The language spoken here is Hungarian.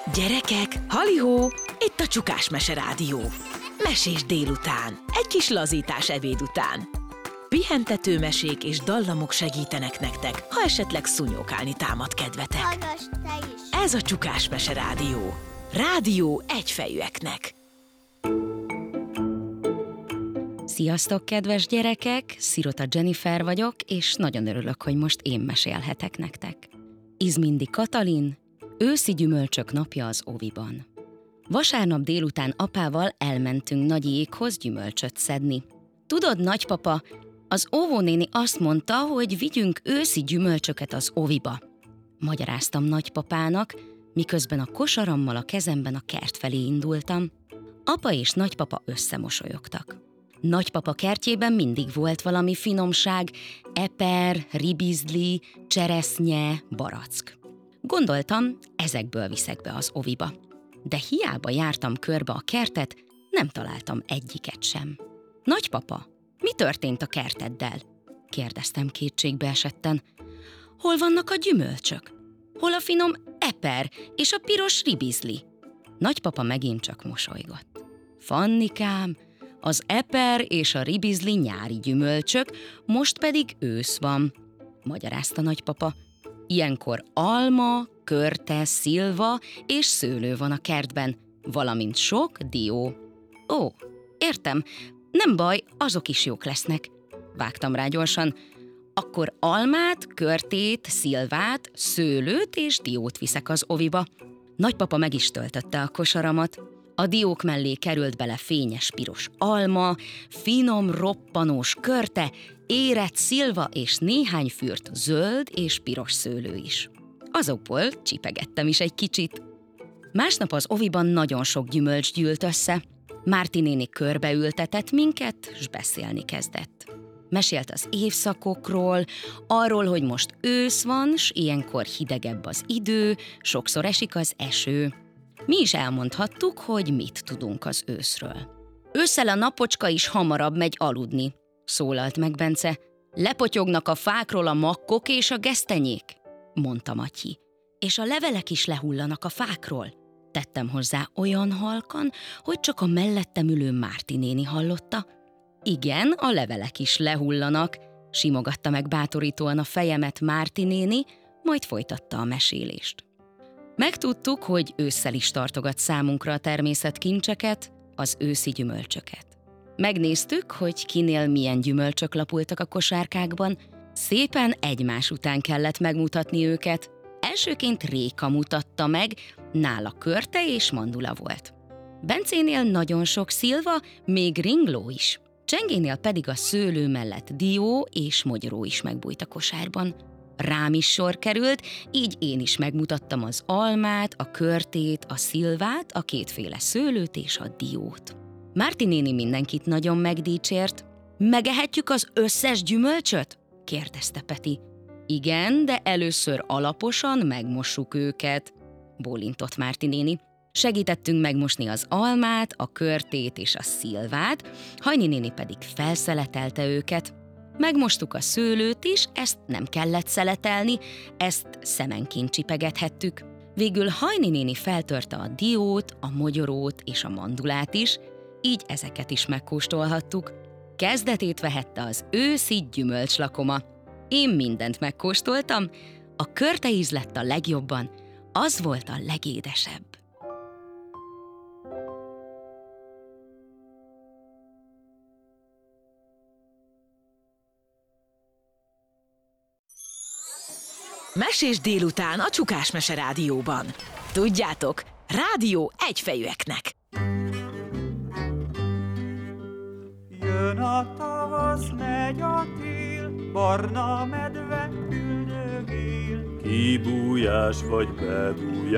Gyerekek, halihó, itt a Csukás Mese Rádió. Mesés délután, egy kis lazítás ebéd után. Pihentető mesék és dallamok segítenek nektek, ha esetleg szúnyókálni támad kedvetek. Hallgass te is! Ez a Csukás Mese Rádió. Rádió egyfejűeknek. Sziasztok, kedves gyerekek! Szirota Jennifer vagyok, és nagyon örülök, hogy most én mesélhetek nektek. Izmindi Katalin, őszi gyümölcsök napja az óviban. Vasárnap délután apával elmentünk Nagyiékhoz gyümölcsöt szedni. Tudod, nagypapa, az óvónéni azt mondta, hogy vigyünk őszi gyümölcsöket az óviba. Magyaráztam nagypapának, miközben a kosarammal a kezemben a kert felé indultam. Apa és nagypapa összemosolyogtak. Nagypapa kertjében mindig volt valami finomság, eper, ribizli, cseresznye, barack. Gondoltam, ezekből viszek be az oviba. De hiába jártam körbe a kertet, nem találtam egyiket sem. Nagypapa, mi történt a kerteddel? Kérdeztem kétségbe esetten. Hol vannak a gyümölcsök? Hol a finom eper és a piros ribizli? Nagypapa megint csak mosolygott. Fannikám, az eper és a ribizli nyári gyümölcsök, most pedig ősz van, magyarázta nagypapa. Ilyenkor alma, körte, szilva és szőlő van a kertben, valamint sok dió. Ó, értem, nem baj, azok is jók lesznek. Vágtam rá gyorsan. Akkor almát, körtét, szilvát, szőlőt és diót viszek az oviba. Nagypapa meg is töltötte a kosaramat. A diók mellé került bele fényes piros alma, finom roppanós körte, érett szilva és néhány fürt zöld és piros szőlő is. Azokból csipegettem is egy kicsit. Másnap az oviban nagyon sok gyümölcs gyűlt össze. Márti néni körbeültetett minket, s beszélni kezdett. Mesélt az évszakokról, arról, hogy most ősz van, s ilyenkor hidegebb az idő, sokszor esik az eső. Mi is elmondhattuk, hogy mit tudunk az őszről. Ősszel a napocska is hamarabb megy aludni, szólalt meg Bence. Lepotyognak a fákról a makkok és a gesztenyék, mondta Matyi. És a levelek is lehullanak a fákról, tettem hozzá olyan halkan, hogy csak a mellettem ülő Márti néni hallotta. Igen, a levelek is lehullanak, simogatta meg bátorítóan a fejemet Márti néni, majd folytatta a mesélést. Megtudtuk, hogy ősszel is tartogat számunkra a természet kincseket, az őszi gyümölcsöket. Megnéztük, hogy kinél milyen gyümölcsök lapultak a kosárkákban, szépen egymás után kellett megmutatni őket. Elsőként Réka mutatta meg, nála körte és mandula volt. Bencénél nagyon sok szilva, még ringló is. Csengénél pedig a szőlő mellett dió és mogyoró is megbújt a kosárban. Rám is sor került, így én is megmutattam az almát, a körtét, a szilvát, a kétféle szőlőt és a diót. Márti néni mindenkit nagyon megdicsért. Megehetjük az összes gyümölcsöt? Kérdezte Peti. Igen, de először alaposan megmossuk őket, bólintott Márti néni. Segítettünk megmosni az almát, a körtét és a szilvát, Hajni néni pedig felszeletelte őket. Megmostuk a szőlőt is, ezt nem kellett szeletelni, ezt szemenként csipegethettük. Végül Hajni néni feltörte a diót, a mogyorót és a mandulát is, így ezeket is megkóstolhattuk. Kezdetét vehette az őszi gyümölcslakoma. Én mindent megkóstoltam, a körte íz lett a legjobban, az volt a legédesebb. Mesés délután a Csukás Mese Rádióban. Tudjátok, rádió egyfejűeknek. Jön a tavasz, megy a tél, barna medve üldögél. Kibújás vagy bebújás.